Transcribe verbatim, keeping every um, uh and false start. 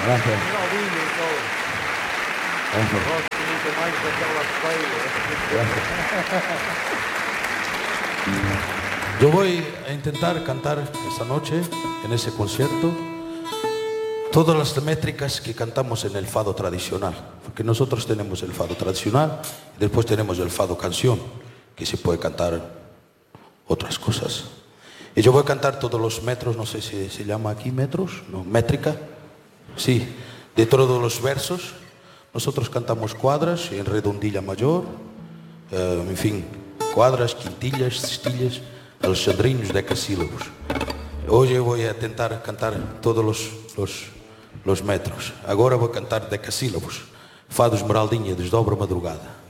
Gracias. Ronaldinho y todo. Gracias. Vos tenés más de aquelas feiras. Yo voy a intentar cantar esta noche, en ese concierto, todas las métricas que cantamos en el fado tradicional, porque nosotros tenemos el fado tradicional y después tenemos el fado canción, que se puede cantar otras cosas. Y yo voy a cantar todos los metros, no sé si se llama aquí metros, no, métrica, sí, de todos los versos. Nosotros cantamos cuadras en redondilla mayor, eh, en fin, cuadras, quintillas, cestillas, alexandrinos, decasílabos. Hoy eu voy a tentar cantar todos los, los, los metros. Agora vou cantar decasílabos. Fado Esmeraldinha, desdobra madrugada.